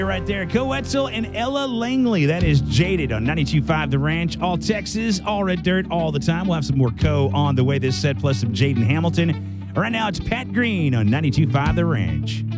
Right there, Co Wetzel and Ella Langley. That is Jaded on 92.5 The Ranch. All Texas, all red dirt, all the time. We'll have some more Co on the way this set, plus some Jaden Hamilton. Right now, it's Pat Green on 92.5 The Ranch.